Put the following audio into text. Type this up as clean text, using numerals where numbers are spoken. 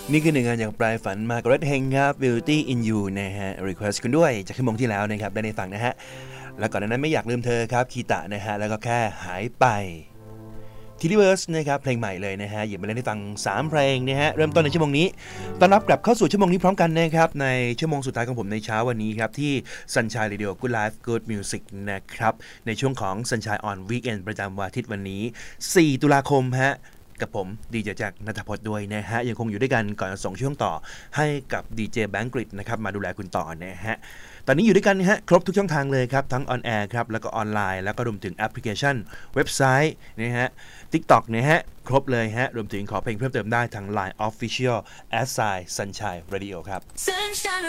นี่คือหนึ่งงานอย่างปลายฝันมาร์กาเร็ตเฮงครับ Beauty in You นะฮะ Request คุณด้วยจากชั่วโมงที่แล้วนะครับได้ในฟังนะฮะแล้วก่อนหน้านั้นไม่อยากลืมเธอครับคีตะนะฮะแล้วก็แค่หายไปทีรีเวิร์สนะครับเพลงใหม่เลยนะฮะหยิบมาเล่นให้ฟัง3เพลงนะฮะเริ่มต้นในชั่วโมงนี้ต้อนรับกลับเข้าสู่ชั่วโมงนี้พร้อมกันนะครับในชั่วโมงสุดท้ายของผมในเช้าวันนี้ครับที่ Sunshine Radio Good Life Good Music นะครับในช่วงของ Sunshine on Weekend ประจำวันอาทิตย์วันนี้4ตุลาคมฮะกับผมดีเจแจ็คณัฐพจน์ด้วยนะฮะยังคงอยู่ด้วยกันก่อนจะส่งช่วงต่อให้กับดีเจแบงค์กฤษนะครับมาดูแลคุณต่อนะฮะตอนนี้อยู่ด้วยกันนะฮะครบทุกช่องทางเลยครับทั้งออนแอร์ครับแล้วก็ออนไลน์แล้วก็รวมถึงแอปพลิเคชันเว็บไซต์นะฮะ TikTok นะฮะครบเลยฮะรวมถึงขอเพลงเพิ่มเติมได้ทาง Line Official @sunshine radio ครับ